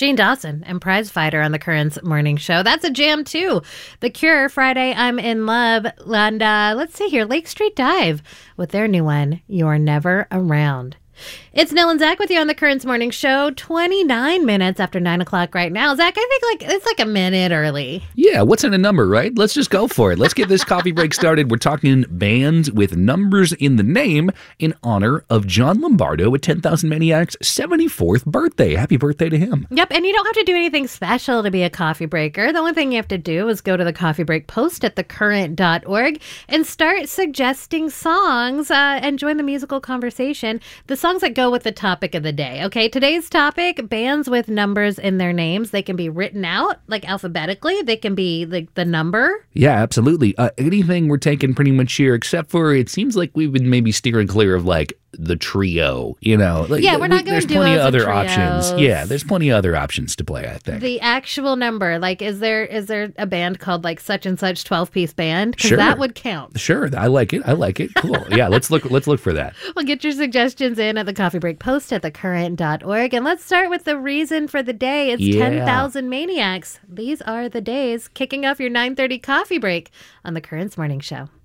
Gene Dawson and Prize Fighter on the Currents Morning Show. That's a jam, too. The Cure, Friday, I'm in Love. And let's see here, Lake Street Dive with their new one, You're Never Around. It's Nell and Zach with you on the Currents Morning Show. 29 minutes after 9 o'clock right now. Zach, I think it's like a minute early. Yeah, what's in a number, right? Let's just go for it. Let's get this coffee break started. We're talking bands with numbers in the name in honor of John Lombardo at 10,000 Maniacs' 74th birthday. Happy birthday to him. Yep, and you don't have to do anything special to be a coffee breaker. The only thing you have to do is go to the coffee break post at thecurrent.org and start suggesting songs and join the musical conversation. The songs that go with the topic of the day. Okay, today's topic, bands with numbers in their names. They can be written out, like alphabetically. They can be like the number. Yeah, absolutely. Anything we're taking pretty much here, except for it seems like we've been maybe steering clear of like the trio, you know. Like, yeah, we're not going to do plenty of other trios. options. Yeah, there's plenty of other options to play, I think. The actual number, like, is there a band called like such and such 12-piece band? Because Sure. that would count. Sure, I like it. Cool. Yeah, let's look for that. Well, get your suggestions in at the coffee break post at thecurrent.org. And let's start with the reason for the day. It's 10,000 Maniacs. These are the days, kicking off your 9:30 coffee break on the Currents Morning Show.